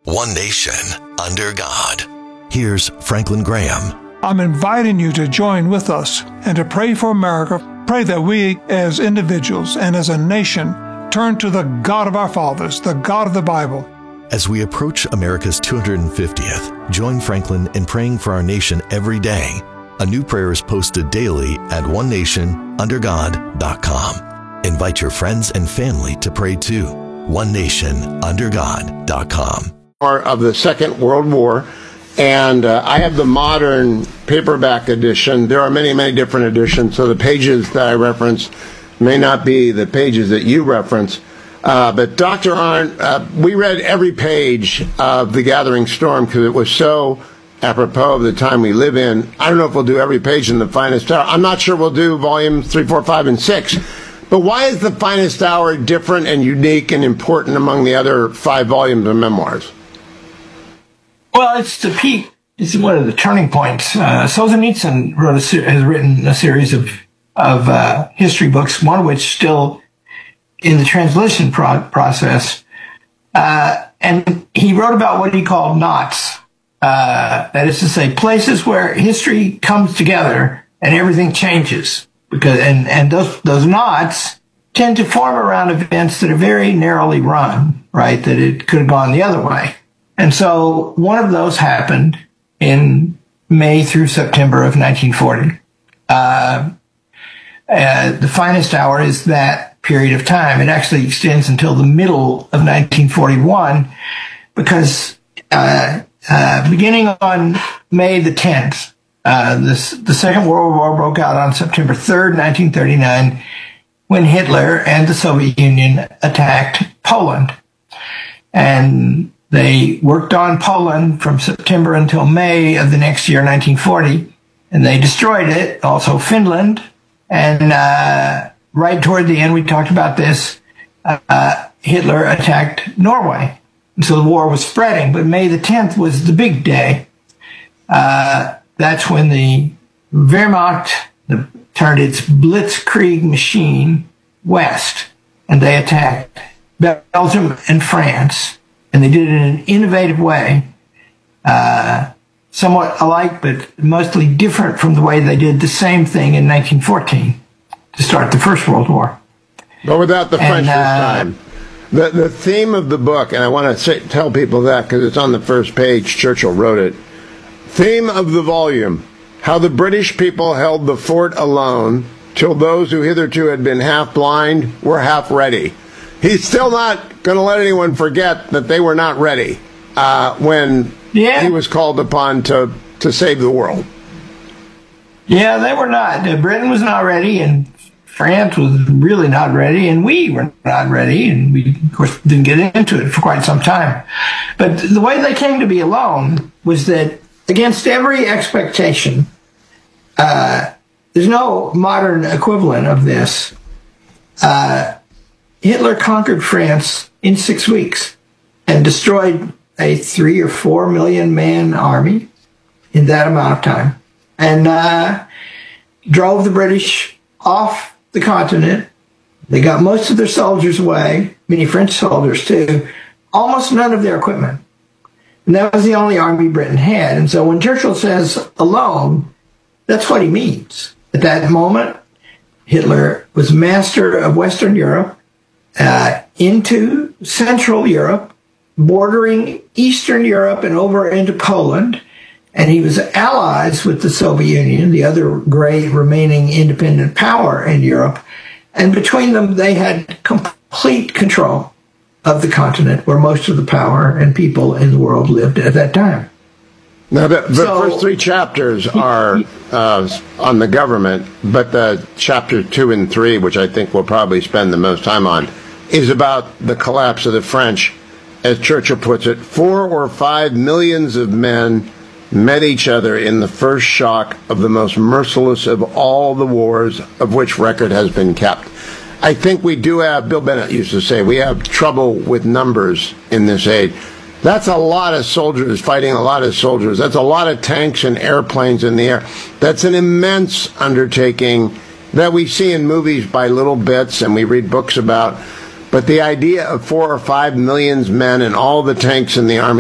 One nation under God. Here's Franklin Graham. I'm inviting you to join with us and to pray for America. Pray that we as individuals and as a nation turn to the God of our fathers, the God of the Bible. As we approach America's 250th, join Franklin in praying for our nation every day. A new prayer is posted daily at onenationundergod.com. Invite your friends and family to pray too. onenationundergod.com. Of the Second World War, and I have the modern paperback edition. There are many, many different editions, so the pages that I reference may not be the pages that you reference. But Dr. Arndt, we read every page of The Gathering Storm because it was so apropos of the time we live in. I don't know if we'll do every page in The Finest Hour. I'm not sure we'll do volumes 3, 4, 5, and 6. But why is The Finest Hour different and unique and important among the other 5 volumes of memoirs? Well, it's the peak. It's one of the turning points. Solzhenitsyn has written a series of history books, one of which still in the translation process. And he wrote about what he called knots. That is to say, places where history comes together and everything changes. And those knots tend to form around events that are very narrowly run, right? That it could have gone the other way. And so one of those happened in May through September of 1940. The Finest Hour is that period of time. It actually extends until the middle of 1941 because beginning on May the 10th, the Second World War broke out on September 3rd, 1939, when Hitler and the Soviet Union attacked Poland. And they worked on Poland from September until May of the next year, 1940, and they destroyed it, also Finland. And right toward the end, we talked about this, Hitler attacked Norway. And so the war was spreading, but May the 10th was the big day. That's when the Wehrmacht turned its blitzkrieg machine west, and they attacked Belgium and France. And they did it in an innovative way, somewhat alike, but mostly different from the way they did the same thing in 1914 to start the First World War. But without the French this time. The theme of the book, and I want to tell people that because it's on the first page, Churchill wrote it. Theme of the volume, how the British people held the fort alone till those who hitherto had been half blind were half ready. He's still not going to let anyone forget that they were not ready when he was called upon to save the world. Yeah, they were not. Britain was not ready, and France was really not ready, and we were not ready, and we, of course, didn't get into it for quite some time. But the way they came to be alone was that against every expectation, there's no modern equivalent of this. Hitler conquered France in 6 weeks and destroyed a 3 or 4 million man army in that amount of time, and drove the British off the continent. They got most of their soldiers away, many French soldiers too, almost none of their equipment. And that was the only army Britain had. And so when Churchill says alone, that's what he means. At that moment, Hitler was master of Western Europe, into Central Europe, bordering Eastern Europe and over into Poland, and he was allies with the Soviet Union, the other great remaining independent power in Europe, and between them they had complete control of the continent where most of the power and people in the world lived at that time. Now, the first 3 chapters are on the government, but the chapter 2 and 3, which I think we'll probably spend the most time on, is about the collapse of the French. As Churchill puts it, 4 or 5 millions of men met each other in the first shock of the most merciless of all the wars of which record has been kept. I think we do have, Bill Bennett used to say, we have trouble with numbers in this age. That's a lot of soldiers fighting a lot of soldiers. That's a lot of tanks and airplanes in the air. That's an immense undertaking that we see in movies by little bits and we read books about. But the idea of 4 or 5 million men and all the tanks in the army